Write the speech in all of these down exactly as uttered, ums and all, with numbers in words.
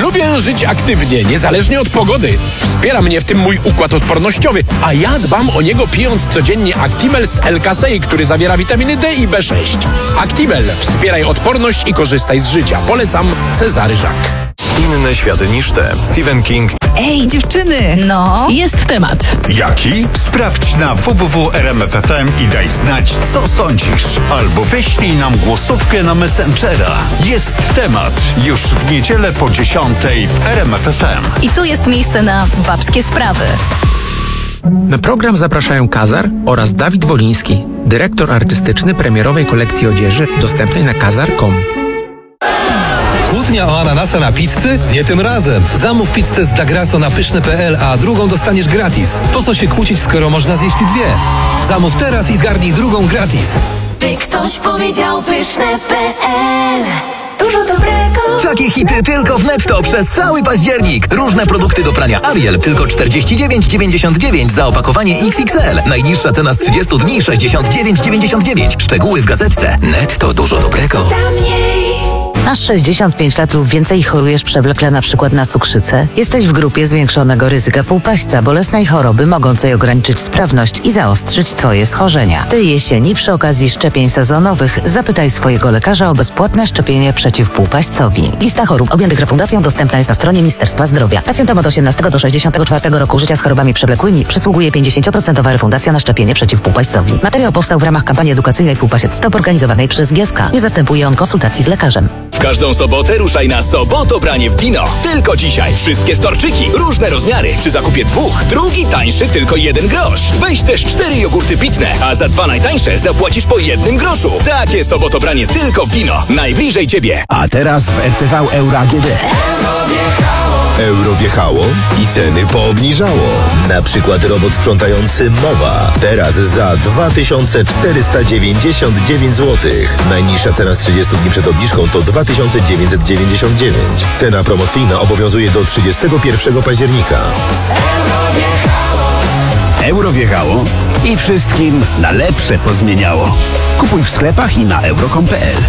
Lubię żyć aktywnie, niezależnie od pogody. Wspiera mnie w tym mój układ odpornościowy, a ja dbam o niego pijąc codziennie Actimel z L-Kasei, który zawiera witaminy D i B sześć. Actimel. Wspieraj odporność i korzystaj z życia. Polecam Cezary Żak. Inne światy niż te. Stephen King. Ej, dziewczyny! No? Jest temat. Jaki? Sprawdź na w w w kropka r m f f m i daj znać, co sądzisz. Albo wyślij nam głosówkę na Messengera. Jest temat. Już w niedzielę po dziesiątej w R M F F M. I tu jest miejsce na babskie sprawy. Na program zapraszają Kazar oraz Dawid Woliński, dyrektor artystyczny premierowej kolekcji odzieży dostępnej na kazar kropka com. Kłótnia o ananasa na pizzy? Nie tym razem. Zamów pizzę z Dagrasso na pyszne kropka p l, a drugą dostaniesz gratis. Po co się kłócić, skoro można zjeść dwie? Zamów teraz i zgarnij drugą gratis. Czy ktoś powiedział pyszne kropka p l? Dużo dobrego. Takie hity tylko w Netto przez cały październik. Różne produkty do prania Ariel tylko czterdzieści dziewięć dziewięćdziesiąt dziewięć za opakowanie X X L. Najniższa cena z trzydziestu dni sześćdziesiąt dziewięć dziewięćdziesiąt dziewięć. Szczegóły w gazetce. Netto, dużo dobrego. Masz sześćdziesiąt pięć lat lub więcej i chorujesz przewlekle na przykład na cukrzycę? Jesteś w grupie zwiększonego ryzyka półpaśćca, bolesnej choroby mogącej ograniczyć sprawność i zaostrzyć Twoje schorzenia. Tej jesieni przy okazji szczepień sezonowych zapytaj swojego lekarza o bezpłatne szczepienie przeciw półpaśćcowi. Lista chorób objętych refundacją dostępna jest na stronie Ministerstwa Zdrowia. Pacjentom od osiemnastego do sześćdziesiątego czwartego roku życia z chorobami przewlekłymi przysługuje pięćdziesiąt procent refundacja na szczepienie przeciw półpaśćcowi. Materiał powstał w ramach kampanii edukacyjnej Półpasiec Stop organizowanej przez G S K. Nie zastępuje on konsultacji z lekarzem. W każdą sobotę ruszaj na Sobotobranie w Dino. Tylko dzisiaj wszystkie storczyki, różne rozmiary. Przy zakupie dwóch, drugi tańszy tylko jeden grosz. Weź też cztery jogurty pitne, a za dwa najtańsze zapłacisz po jednym groszu. Takie Sobotobranie tylko w Dino. Najbliżej Ciebie. A teraz w R T V Euro A G D. Euro wjechało i ceny poobniżało. Na przykład robot sprzątający Mowa. Teraz za dwa tysiące czterysta dziewięćdziesiąt dziewięć złotych. Najniższa cena z trzydziestu dni przed obniżką to dwa tysiące dziewięćset dziewięćdziesiąt dziewięć. Cena promocyjna obowiązuje do trzydziestego pierwszego października. Euro wjechało i wszystkim na lepsze pozmieniało. Kupuj w sklepach i na euro kropka p l.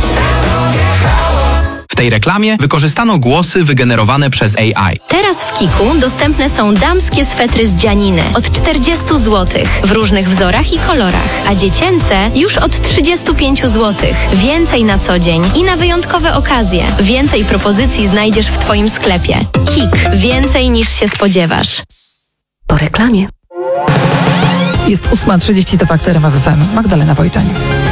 W tej reklamie wykorzystano głosy wygenerowane przez A I. Teraz w Kiku dostępne są damskie swetry z dzianiny od czterdziestu złotych w różnych wzorach i kolorach, a dziecięce już od trzydziestu pięciu złotych. Więcej na co dzień i na wyjątkowe okazje. Więcej propozycji znajdziesz w Twoim sklepie. Kik. Więcej niż się spodziewasz. Po reklamie. Jest ósma trzydzieści, to Fakt R M F F M. Magdalena Wojtań.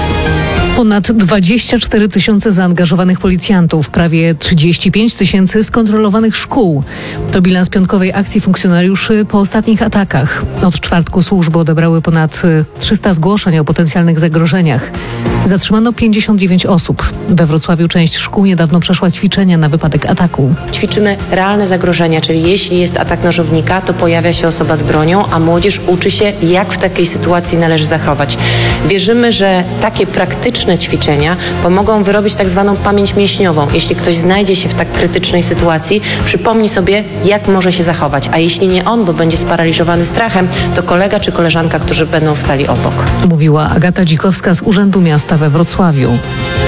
Ponad dwadzieścia cztery tysiące zaangażowanych policjantów, prawie trzydzieści pięć tysięcy skontrolowanych szkół. To bilans piątkowej akcji funkcjonariuszy po ostatnich atakach. Od czwartku służby odebrały ponad trzysta zgłoszeń o potencjalnych zagrożeniach. Zatrzymano pięćdziesiąt dziewięć osób. We Wrocławiu część szkół niedawno przeszła ćwiczenia na wypadek ataku. Ćwiczymy realne zagrożenia, czyli jeśli jest atak nożownika, to pojawia się osoba z bronią, a młodzież uczy się, jak w takiej sytuacji należy zachować. Wierzymy, że takie praktyczne ćwiczenia pomogą wyrobić tak zwaną pamięć mięśniową. Jeśli ktoś znajdzie się w tak krytycznej sytuacji, przypomni sobie, jak może się zachować. A jeśli nie on, bo będzie sparaliżowany strachem, to kolega czy koleżanka, którzy będą wstali obok. Mówiła Agata Dzikowska z Urzędu Miasta we Wrocławiu.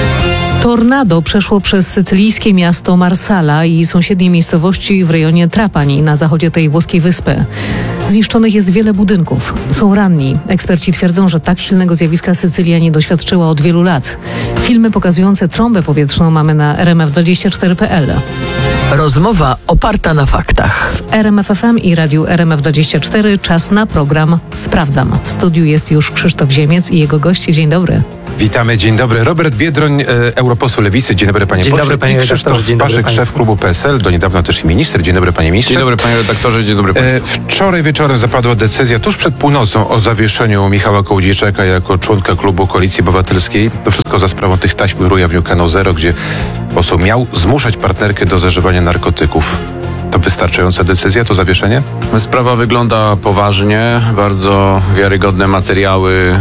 Tornado przeszło przez sycylijskie miasto Marsala i sąsiednie miejscowości w rejonie Trapani na zachodzie tej włoskiej wyspy. Zniszczonych jest wiele budynków. Są ranni. Eksperci twierdzą, że tak silnego zjawiska Sycylia nie doświadczyła od wielu lat. Filmy pokazujące trąbę powietrzną mamy na R M F dwadzieścia cztery kropka p l. Rozmowa oparta na faktach. W R M F F M i Radiu R M F dwadzieścia cztery czas na program Sprawdzam. W studiu jest już Krzysztof Ziemiec i jego goście. Dzień dobry. Witamy, dzień dobry. Robert Biedroń, e, europoseł Lewicy. Dzień dobry, panie Dzień pośle. dobry, panie I Krzysztof Paszyk, szef klubu P S L, do niedawna też i minister. Dzień dobry, panie ministrze. Dzień dobry, panie redaktorze, dzień dobry państwu. E, wczoraj wieczorem zapadła decyzja tuż przed północą o zawieszeniu Michała Kołodziejczaka jako członka klubu Koalicji Obywatelskiej. To wszystko za sprawą tych taśm ujawnił Kanał Zero, gdzie poseł miał zmuszać partnerkę do zażywania narkotyków. To wystarczająca decyzja, to zawieszenie? Sprawa wygląda poważnie. Bardzo wiarygodne materiały e,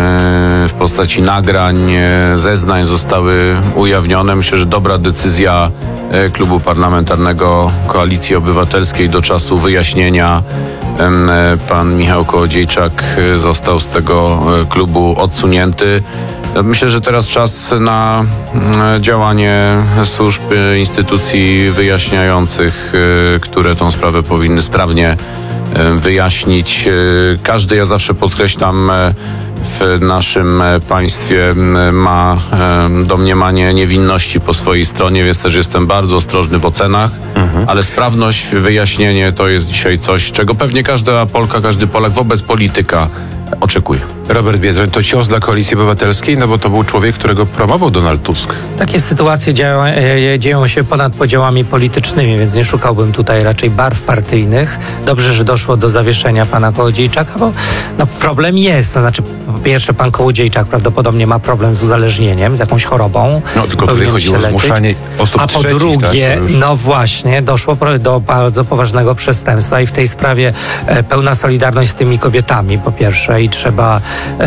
w postaci nagrań, e, zeznań zostały ujawnione. Myślę, że dobra decyzja e, Klubu Parlamentarnego Koalicji Obywatelskiej do czasu wyjaśnienia. E, pan Michał Kołodziejczak został z tego klubu odsunięty. Myślę, że teraz czas na mm, działanie służb, y, instytucji wyjaśniających, y, które tą sprawę powinny sprawnie y, wyjaśnić. Y, Każdy, ja zawsze podkreślam, y, w naszym y, państwie y, ma y, domniemanie niewinności po swojej stronie, więc też jestem bardzo ostrożny w ocenach, mhm. ale sprawność, wyjaśnienie to jest dzisiaj coś, czego pewnie każda Polka, każdy Polak wobec polityka oczekuje. Robert Biedroń, to cios dla Koalicji Obywatelskiej, no bo to był człowiek, którego promował Donald Tusk. Takie sytuacje dzieją, dzieją się ponad podziałami politycznymi, więc nie szukałbym tutaj raczej barw partyjnych. Dobrze, że doszło do zawieszenia pana Kołodziejczaka, bo no, problem jest. To znaczy, po pierwsze, pan Kołodziejczak prawdopodobnie ma problem z uzależnieniem, z jakąś chorobą. No, tylko tutaj chodziło o zmuszanie osób A po trzecich, drugie, tak, już... no właśnie, doszło do bardzo poważnego przestępstwa i w tej sprawie e, pełna solidarność z tymi kobietami, po pierwsze, i trzeba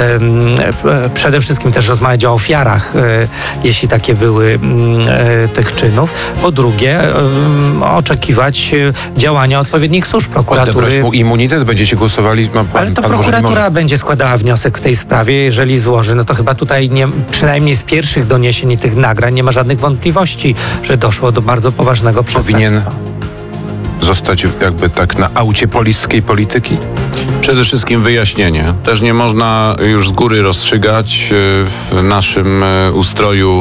e, przede wszystkim też rozmawiać o ofiarach, e, jeśli takie były e, tych czynów. Po drugie, e, oczekiwać działania odpowiednich służb, prokuratury. Odebrać mu immunitet, będziecie głosowali? Ma pan, Ale to pan prokuratura może... będzie składała wniosek w tej sprawie, jeżeli złoży, no to chyba tutaj nie, przynajmniej z pierwszych doniesień i tych nagrań nie ma żadnych wątpliwości, że doszło do bardzo poważnego przestępstwa. Powinien zostać jakby tak na aucie polickiej polityki? Przede wszystkim wyjaśnienie. Też nie można już z góry rozstrzygać w naszym ustroju.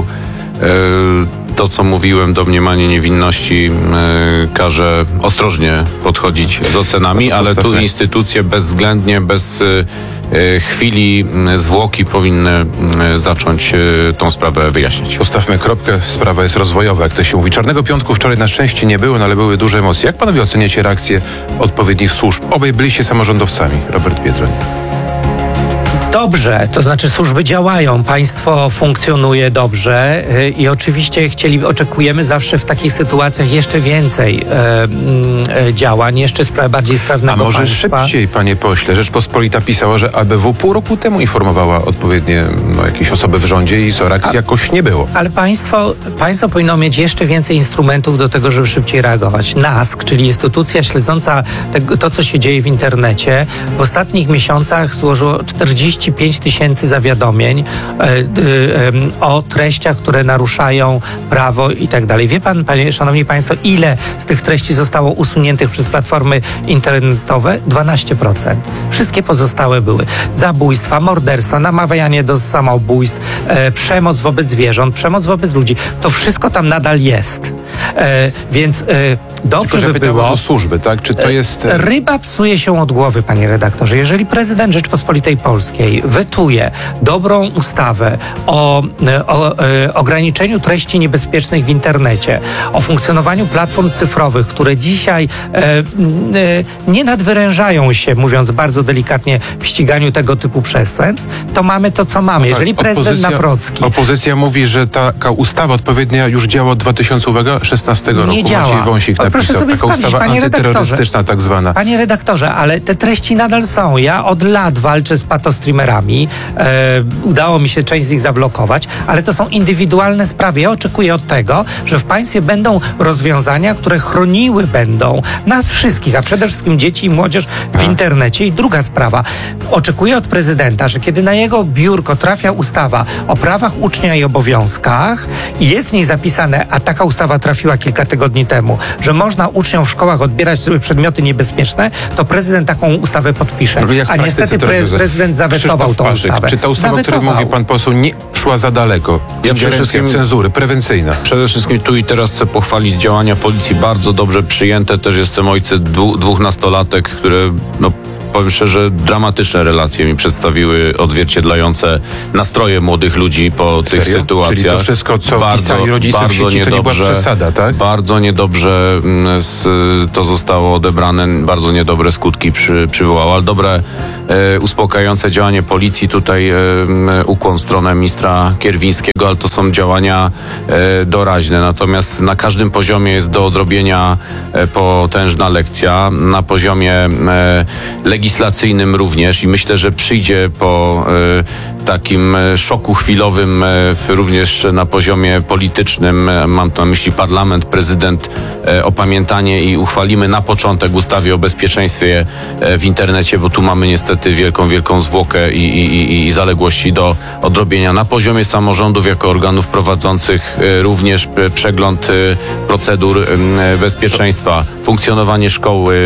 To, co mówiłem, domniemanie niewinności każe ostrożnie podchodzić z ocenami, ale tu instytucje bezwzględnie, bez chwili zwłoki powinny zacząć tą sprawę wyjaśnić. Postawmy kropkę, sprawa jest rozwojowa, jak to się mówi. Czarnego Piątku wczoraj na szczęście nie było, no ale były duże emocje. Jak panowie oceniacie reakcję odpowiednich służb? Obaj byliście samorządowcami. Robert Biedroń. Dobrze, to znaczy służby działają, państwo funkcjonuje dobrze yy, i oczywiście chcieli, oczekujemy zawsze w takich sytuacjach jeszcze więcej yy, yy, działań, jeszcze spra- bardziej sprawnego A może państwa. szybciej, panie pośle? Rzeczpospolita pisała, że A B W pół roku temu informowała odpowiednie no, jakieś osoby w rządzie i co, reakcji A, jakoś nie było. Ale państwo, państwo powinno mieć jeszcze więcej instrumentów do tego, żeby szybciej reagować. NASK, czyli instytucja śledząca te, to, co się dzieje w internecie, w ostatnich miesiącach złożyło czterdzieści pięć tysięcy zawiadomień e, e, o treściach, które naruszają prawo i tak dalej. Wie pan, panie, szanowni państwo, ile z tych treści zostało usuniętych przez platformy internetowe? dwanaście procent. Wszystkie pozostałe były zabójstwa, morderstwa, namawianie do samobójstw, e, przemoc wobec zwierząt, przemoc wobec ludzi. To wszystko tam nadal jest. E, więc e, dobrze Tylko, że by było... o służby, tak? Czy to jest... Ryba psuje się od głowy, panie redaktorze. Jeżeli prezydent Rzeczpospolitej Polskiej wetuje dobrą ustawę o, o, o ograniczeniu treści niebezpiecznych w internecie, o funkcjonowaniu platform cyfrowych, które dzisiaj e, e, nie nadwyrężają się, mówiąc bardzo delikatnie, w ściganiu tego typu przestępstw, to mamy to, co mamy. No tak, Jeżeli prezydent opozycja, Nawrocki... Opozycja mówi, że taka ustawa odpowiednia już działa od dwa tysiące szesnastego roku. Nie działa. Maciej Wąsik napisał. Proszę sobie taka sprawdzić, ustawa panie antyterrorystyczna redaktorze. tak zwana. Panie redaktorze, ale te treści nadal są. Ja od lat walczę z patostreamerami. E, udało mi się część z nich zablokować, ale to są indywidualne sprawy. Ja oczekuję od tego, że w państwie będą rozwiązania, które chroniły będą nas wszystkich, a przede wszystkim dzieci i młodzież w internecie. I druga sprawa. Oczekuję od prezydenta, że kiedy na jego biurko trafia ustawa o prawach ucznia i obowiązkach i jest w niej zapisane, a taka ustawa trafiła kilka tygodni temu, że można uczniom w szkołach odbierać sobie przedmioty niebezpieczne, to prezydent taką ustawę podpisze. A niestety pre- prezydent zawetował tą Paszyk, ustawę. Czy ta ustawa, zawetował. o której mówi pan poseł, nie szła za daleko? Ja przede wszystkim cenzury, prewencyjna. Przede wszystkim tu i teraz chcę pochwalić działania policji, bardzo dobrze przyjęte. Też jestem ojcem dwu, dwóch nastolatek, które no, powiem szczerze, dramatyczne relacje mi przedstawiły, odzwierciedlające nastroje młodych ludzi po tych Serio? sytuacjach. Czyli to wszystko, co bardzo, pisali rodzice bardzo w sieci, to nie była przesada, tak? Bardzo niedobrze mm, z, to zostało odebrane, bardzo niedobre skutki przy, przywołało, ale dobre, e, uspokajające działanie policji. Tutaj e, ukłon w stronę ministra Kierwińskiego, ale to są działania e, doraźne. Natomiast na każdym poziomie jest do odrobienia e, potężna lekcja. Na poziomie e, legislacyjnym również i myślę, że przyjdzie po e, takim e, szoku chwilowym e, w, również na poziomie politycznym, e, mam tu na myśli parlament, prezydent, e, opamiętanie i uchwalimy na początek ustawy o bezpieczeństwie e, w internecie, bo tu mamy niestety wielką, wielką zwłokę i, i, i, i zaległości do odrobienia. Na poziomie samorządów jako organów prowadzących e, również e, przegląd e, procedur e, bezpieczeństwa, funkcjonowanie szkoły,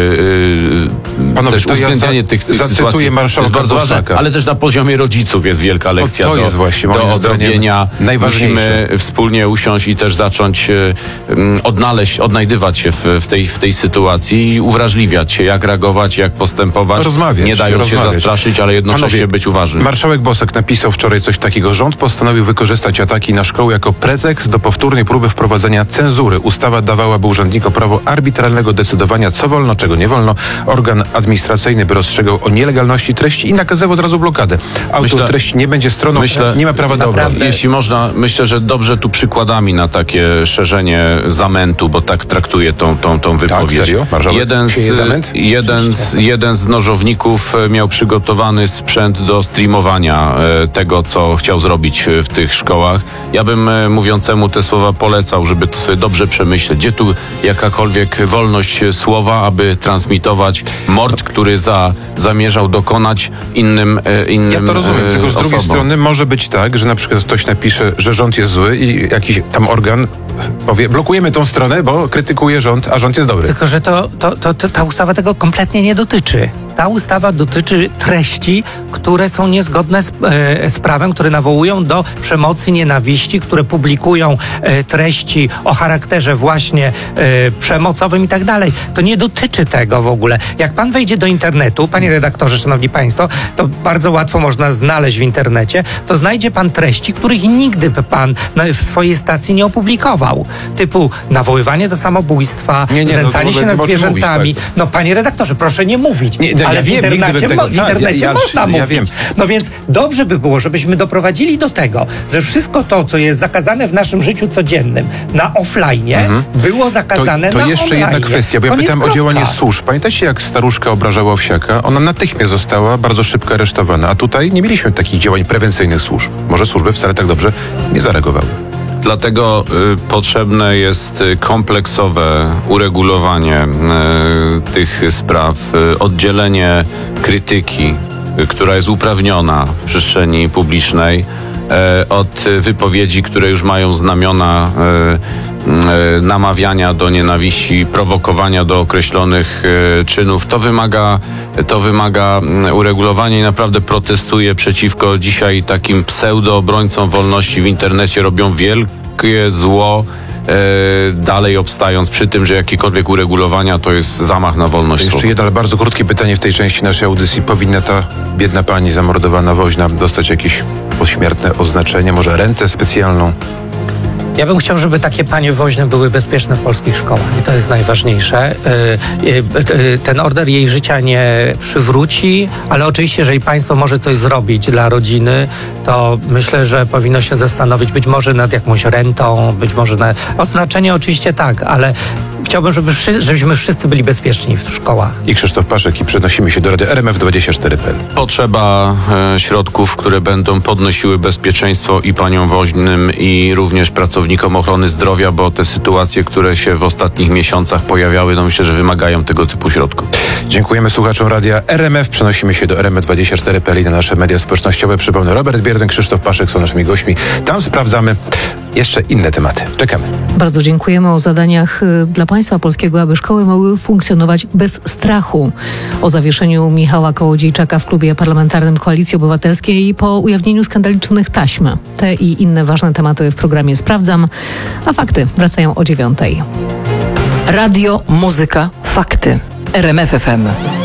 e, Panowie, też to ja uwzględnianie za, tych, tych sytuacji jest bardzo ważne, ale też na poziomie rodziców jest wielka lekcja to do, jest właśnie, do odrobienia. Najważniejsze. Musimy wspólnie usiąść i też zacząć um, odnaleźć, odnajdywać się w, w, tej, w tej sytuacji i uwrażliwiać się, jak reagować, jak postępować, rozmawiać, nie dając rozmawiać. się zastraszyć, ale jednocześnie Panowie, być uważnym. Marszałek Bosak napisał wczoraj coś takiego. Rząd postanowił wykorzystać ataki na szkoły jako pretekst do powtórnej próby wprowadzenia cenzury. Ustawa dawałaby urzędnikom prawo arbitralnego decydowania, co wolno, czego nie wolno. Organ administracyjny by rozstrzegał o nielegalności treści i nakazywał od razu blokadę. Autor Myślę- treści nie będzie stroną, Myślę, nie ma prawa do obrony. Jeśli można, myślę, że dobrze tu przykładami na takie szerzenie zamętu, bo tak traktuję tą, tą, tą wypowiedź. serio? Marszałek Jeden sieje z, zamęt? jeden, z, jeden z nożowników e, miał przygotowany sprzęt do streamowania e, tego, co chciał zrobić e, w tych szkołach. Ja bym e, mówiącemu te słowa polecał, żeby to sobie dobrze przemyśleć. Gdzie tu jakakolwiek wolność e, słowa, aby transmitować mord, który za, zamierzał dokonać innym, e, innym Ja to rozumiem, e, tylko z drugiej osobom. strony może być tak, że na przykład ktoś napisze, że rząd jest zły i jakiś tam organ powie, blokujemy tą stronę, bo krytykuje rząd, a rząd jest dobry. Tylko, że to, to, to, to ta ustawa tego kompletnie nie dotyczy. Ta ustawa dotyczy treści, które są niezgodne z, e, z prawem, które nawołują do przemocy, nienawiści, które publikują e, treści o charakterze właśnie e, przemocowym i tak dalej. To nie dotyczy tego w ogóle. Jak pan wejdzie do internetu, panie redaktorze, szanowni państwo, to bardzo łatwo można znaleźć w internecie, to znajdzie pan treści, których nigdy by pan na, w swojej stacji nie opublikował. Typu nawoływanie do samobójstwa, Nie, nie, no to znęcanie w się ogóle nad nie ma o czym zwierzętami. mówić, tak. No panie redaktorze, proszę nie mówić. Nie, no, ale ja w wiem, nigdy internecie, bym tego- mo- w tak, internecie ja- ja- można ja mówić. wiem. No więc dobrze by było, żebyśmy doprowadzili do tego, że wszystko to, co jest zakazane w naszym życiu codziennym na offline, Mhm. było zakazane To, to na jeszcze online. jedna kwestia, bo ja Koniec, pytam o kropka. działanie służb. Pamiętacie, jak staruszka obrażała Owsiaka? Ona natychmiast została bardzo szybko aresztowana, a tutaj nie mieliśmy takich działań prewencyjnych służb. Może służby wcale tak dobrze nie zareagowały. Dlatego y, potrzebne jest y, kompleksowe uregulowanie y, tych spraw, y, oddzielenie krytyki, y, która jest uprawniona w przestrzeni publicznej, y, od y, wypowiedzi, które już mają znamiona y, y, namawiania do nienawiści, prowokowania do określonych y, czynów. To wymaga, to wymaga mm, uregulowania i naprawdę protestuję przeciwko dzisiaj takim pseudo-obrońcom wolności w internecie. Robią wielkie zło, e, dalej obstając przy tym, że jakiekolwiek uregulowania to jest zamach na wolność Jeszcze słowa. jedno, ale bardzo krótkie pytanie w tej części naszej audycji. Powinna ta biedna pani zamordowana woźna dostać jakieś pośmiertne oznaczenie, może rentę specjalną? Ja bym chciał, żeby takie panie woźne były bezpieczne w polskich szkołach i to jest najważniejsze. Y, y, y, Ten order jej życia nie przywróci, ale oczywiście, jeżeli państwo może coś zrobić dla rodziny, to myślę, że powinno się zastanowić być może nad jakąś rentą, być może na odznaczenie oczywiście tak, ale chciałbym, żeby wszy, żebyśmy wszyscy byli bezpieczni w szkołach. I Krzysztof Paszek i przenosimy się do Rady R M F dwadzieścia cztery kropka p l. Potrzeba e, środków, które będą podnosiły bezpieczeństwo i paniom woźnym, i również pracownikom ochrony zdrowia, bo te sytuacje, które się w ostatnich miesiącach pojawiały, no myślę, że wymagają tego typu środków. Dziękujemy słuchaczom Radia R M F. Przenosimy się do R M F dwadzieścia cztery kropka p l i na nasze media społecznościowe. Przypomnę, Robert Bierden, Krzysztof Paszek są naszymi gośćmi. Tam sprawdzamy jeszcze inne tematy. Czekamy. Bardzo dziękujemy o zadaniach y, dla państwa polskiego, aby szkoły mogły funkcjonować bez strachu. O zawieszeniu Michała Kołodziejczaka w klubie parlamentarnym Koalicji Obywatelskiej i po ujawnieniu skandalicznych taśm. Te i inne ważne tematy w programie Sprawdzam, a fakty wracają o dziewiątej. Radio, muzyka, fakty. R M F F M.